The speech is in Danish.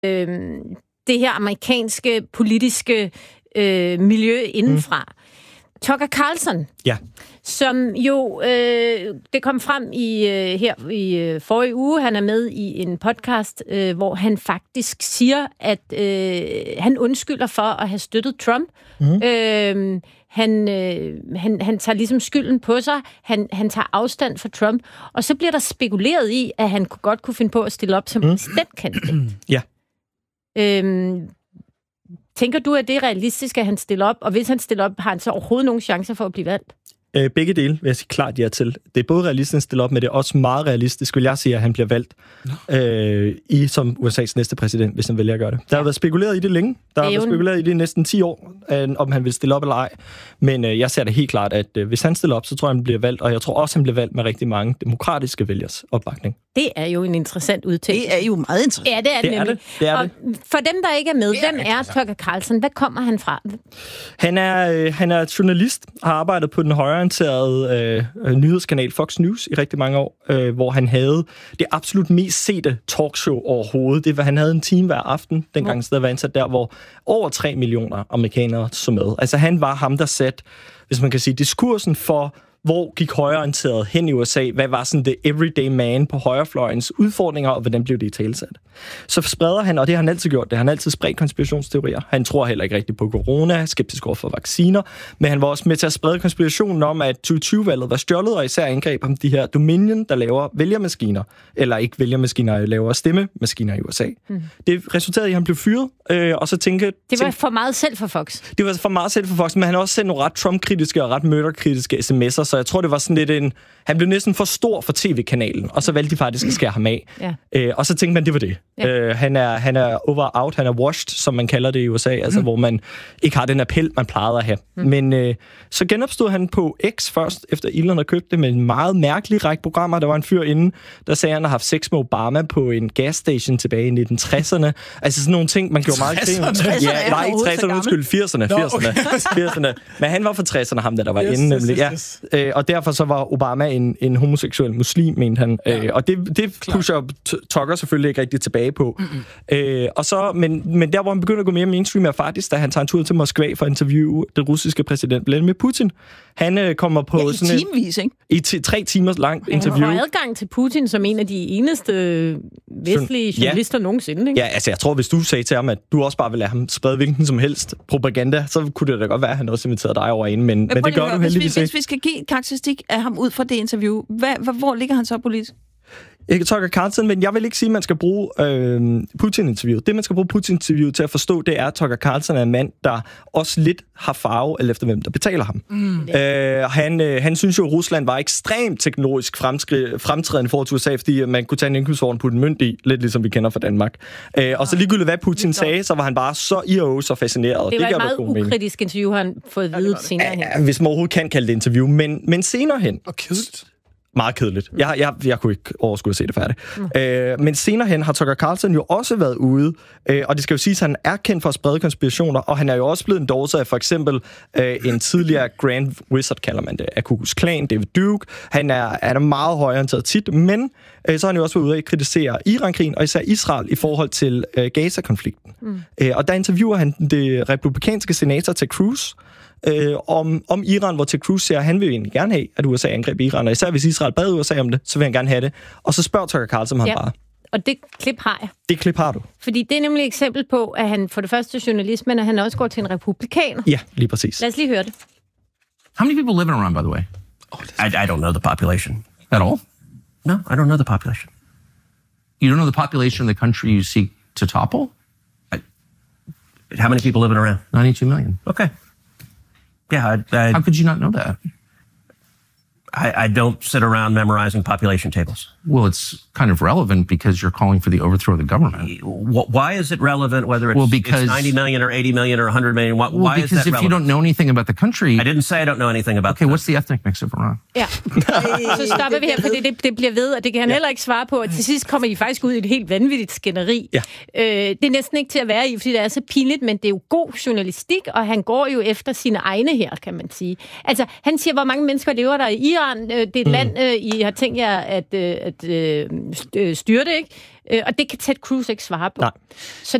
det her amerikanske politiske miljø indenfra. Tucker Carlson, som jo, det kom frem her i forrige uge, han er med i en podcast, hvor han faktisk siger, at han undskylder for at have støttet Trump. Han tager ligesom skylden på sig. Han tager afstand fra Trump. Og så bliver der spekuleret i, at han godt kunne finde på at stille op som præsidentkandidat. Ja. Tænker du, at det er realistisk, at han stiller op? Og hvis han stiller op, har han så overhovedet nogen chancer for at blive valgt? Begge dele vil jeg sige klart ja til. Det er både realistisk at stille op, men det er også meget realistisk, vil jeg sige, at han bliver valgt som USA's næste præsident, hvis han vælger at gøre det. Der har været spekuleret i det længe. Der har været spekuleret i det i næsten 10 år, om han vil stille op eller ej. Men jeg ser det helt klart, at hvis han stiller op, så tror jeg, han bliver valgt. Og jeg tror også, han bliver valgt med rigtig mange demokratiske vælgers opbakning. Det er jo en interessant udtalelse. Det er jo meget interessant. Ja, det er det nemlig. Det er og for dem, der ikke er med, hvem er Tucker Carlson? Hvad kommer han fra? Han er journalist, har arbejdet på den højreorienterede nyhedskanal Fox News i rigtig mange år, hvor han havde det absolut mest sete talkshow overhovedet. Han havde en time hver aften, dengang der var ansat der, hvor over 3 millioner amerikanere så med. Altså han var ham, der satte, hvis man kan sige, diskursen for hvor gik højreorienteret hen i USA? Hvad var sådan det everyday man på højrefløjens udfordringer, og hvordan blev det i talesat? Så spreder han, og det har han altid gjort, det har han altid spredt konspirationsteorier. Han tror heller ikke rigtigt på corona, skeptisk over for vacciner, men han var også med til at sprede konspirationen om, at 2020-valget var stjålet, og især angreb om de her Dominion, der laver vælgermaskiner, eller ikke vælgermaskiner, laver stemmemaskiner i USA. Det resulterede i, at han blev fyret, og så tænkte... Det var for meget selv for Fox. Det var for meget selv for Fox, men han har også sendt nogle ret Trump-kritiske og ret murder-kritiske sms'er, så jeg tror, det var sådan lidt han blev næsten for stor for tv-kanalen, og så valgte de faktisk at skære ham af. Ja. Og så tænkte man, det var det. Ja. Han er over-out, han er washed, som man kalder det i USA, altså hvor man ikke har den appel, man plejede at have. Men så genopstod han på X først, efter Elon havde købt det, med en meget mærkelig række programmer. Der var en fyr inden, der sagde, at han har haft sex med Obama på en gasstation tilbage i 1960'erne. Altså sådan nogle ting, man gjorde meget krig. Ja, nej, ikke 60'erne, undskyld, 80'erne. Men han var fra 60'erne, ham der var inde, nemlig. Ja. Og derfor så var Obama en homoseksuel muslim, mente han. Og det pusher Tucker selvfølgelig ikke rigtig tilbage på. Og så, men der, hvor han begynder at gå mere mainstream, er faktisk, da han tager en tur til Moskva for at interviewe den russiske præsident Vladimir Putin. Han kommer på sådan timevis, ikke? I 3 timers langt interview. Han har adgang til Putin som en af de eneste vestlige journalister nogensinde, ikke? Ja, altså jeg tror, hvis du sagde til ham, at du også bare vil lade ham sprede hvilken som helst propaganda, så kunne det da godt være, at han også inviterede dig over ind, men det gør du heldigvis ikke. Hvis vi skal give en karakteristik af ham ud fra det interview, hvor ligger han så politisk? Ikke Tucker Carlson, men jeg vil ikke sige, at man skal bruge Putin-interviewet. Det, man skal bruge Putin-interviewet til at forstå, det er, at Tucker Carlson er en mand, der også lidt har farve, eller efter hvem der betaler ham. Han synes jo, at Rusland var ekstremt teknologisk fremtrædende i forhold til USA, fordi man kunne tage en indkøbsvogn og putte en mønt i, lidt ligesom vi kender fra Danmark. Og så ligegyldigt, hvad Putin sagde, så var han bare så fascineret. Det var et meget ukritisk interview, han fået at vide senere hen. Ja, hvis man overhovedet kan kalde det interview, men senere hen... Og kedeligt. Meget kedeligt. Jeg kunne ikke overskue at se det færdigt. Men senere hen har Tucker Carlson jo også været ude, og det skal jo siges, at han er kendt for at sprede konspirationer, og han er jo også blevet endorset af for eksempel en tidligere Grand Wizard, kalder man det, af Ku Klux Klan, David Duke. Han er meget højreorienteret tit, men så har han jo også været ude at kritisere Iran-krigen, og især Israel i forhold til Gaza-konflikten. Og der interviewer han det republikanske senator Ted Cruz, om Iran, hvor Ted Cruz siger, at han vil egentlig gerne have, at USA angreb Iran, og især hvis Israel bad USA om det, så vil han gerne have det. Og så spørger Tucker Carlson ham bare. Og det klip har jeg. Det klip har du. Fordi det er nemlig et eksempel på, at han for det første journalist, men at han også går til en republikaner. Ja, lige præcis. Lad os lige høre det. How many people live in Iran, by the way? I don't know the population. At all? No, I don't know the population. You don't know the population of the country you seek to topple? How many people live in Iran? 92 million. Okay. Yeah, How could you not know that? I don't sit around memorizing population tables. Well, it's kind of relevant because you're calling for the overthrow of the government. Why is it relevant whether it's 90 million or 80 million or 100 million? Why is that relevant? Because if you don't know anything about the country... I didn't say I don't know anything about Okay, what's the ethnic mix of Iran? Ja, så stopper vi her, for det bliver ved, og det kan han heller ikke svare på. Og til sidst kommer I faktisk ud i et helt vanvittigt skænderi. Ja. Det er næsten ikke til at være i, fordi det er så pinligt, men det er jo god journalistik, og han går jo efter sine egne her, kan man sige. Altså, han siger, hvor mange mennesker lever der i Iran, det er et land, I har tænkt jer at styrte, ikke? Og det kan Ted Cruz ikke svare på. Nej. Så